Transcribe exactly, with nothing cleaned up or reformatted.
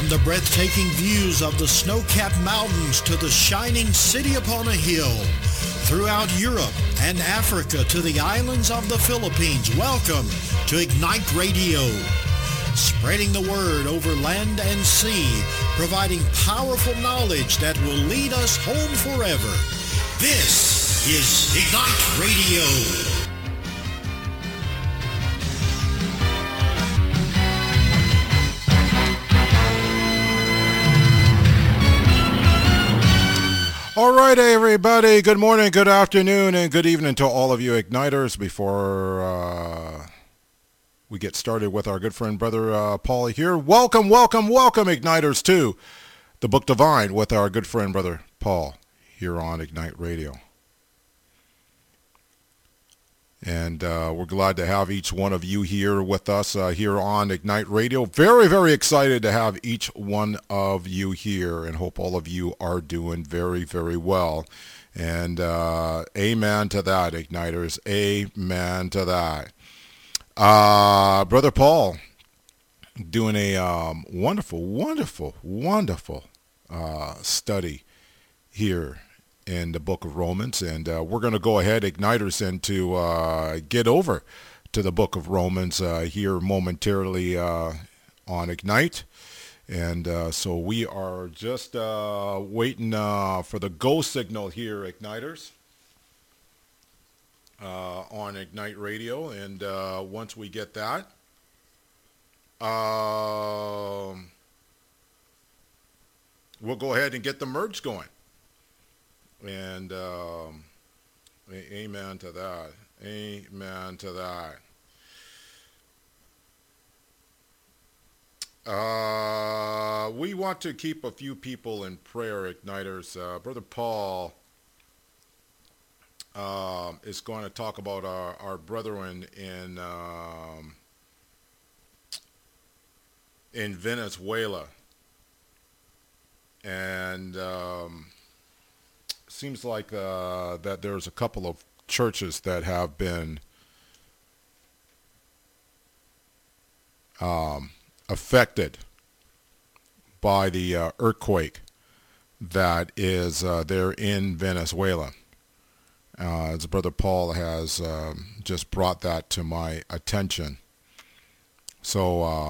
From the breathtaking views of the snow-capped mountains to the shining city upon a hill, throughout Europe and Africa to the islands of the Philippines, welcome to Ignite Radio. Spreading the word over land and sea, providing powerful knowledge that will lead us home forever. This is Ignite Radio. All right, everybody. Good morning, good afternoon, and good evening to all of you Igniters. Before uh, we get started with our good friend, Brother uh, Paul here, welcome, welcome, welcome, Igniters, to the Book Divine with our good friend, Brother Paul, here on Ignite Radio. And uh, we're glad to have each one of you here with us uh, here on Ignite Radio. Very, very excited to have each one of you here, and hope all of you are doing very, very well. And uh, amen to that, Igniters. Amen to that. Uh, Brother Paul, doing a um, wonderful, wonderful, wonderful uh, study here in the book of Romans, and uh, we're going to go ahead, Igniters, and to uh, get over to the book of Romans uh, here momentarily uh, on Ignite. And uh, so we are just uh, waiting uh, for the go signal here, Igniters, uh, on Ignite Radio. And uh, once we get that, um, we'll go ahead and get the merge going. And um, amen to that. Amen to that. Uh, we want to keep a few people in prayer, Igniters. Uh, Brother Paul uh, is going to talk about our, our brethren in um, in Venezuela. And Um, seems like uh, that there's a couple of churches that have been um, affected by the uh, earthquake that is uh, there in Venezuela. Uh, as Brother Paul has um, just brought that to my attention. So uh,